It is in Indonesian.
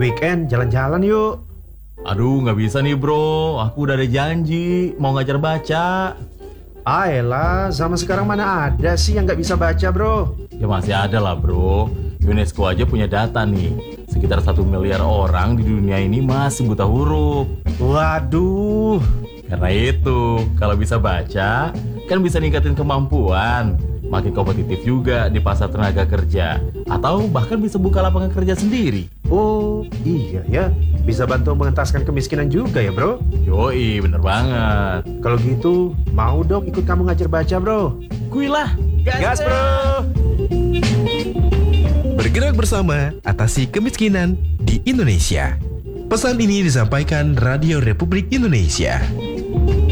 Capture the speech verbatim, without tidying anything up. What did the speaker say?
weekend jalan-jalan yuk. Aduh, nggak bisa nih bro, aku udah ada janji mau ngajar baca. Ayolah, zaman sekarang mana ada sih yang nggak bisa baca bro? Ya masih ada lah bro, UNESCO aja punya data nih. Sekitar satu miliar orang di dunia ini masih buta huruf. Waduh. Karena itu, kalau bisa baca, kan bisa ningkatin kemampuan, makin kompetitif juga di pasar tenaga kerja, atau bahkan bisa buka lapangan kerja sendiri. Oh iya ya, bisa bantu mengentaskan kemiskinan juga ya bro? Yoi, bener banget. Kalau gitu, mau dong ikut kamu ngajar baca bro? Kuilah, gas, Gas bro! Bergerak bersama atasi kemiskinan di Indonesia. Pesan ini disampaikan Radio Republik Indonesia.